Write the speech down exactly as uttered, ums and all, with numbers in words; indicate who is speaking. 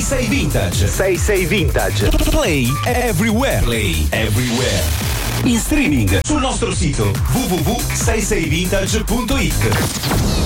Speaker 1: sei Vintage. sei sei Vintage. Play everywhere. Play everywhere. In streaming sul nostro sito w w w punto sei sei vintage punto it.